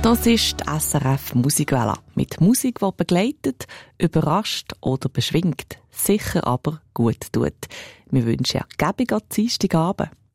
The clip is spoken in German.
Das ist die SRF Musikwelle. Mit Musik, die begleitet, überrascht oder beschwingt. Sicher aber gut tut. Wir wünschen ja gäbig an Dienstagabend.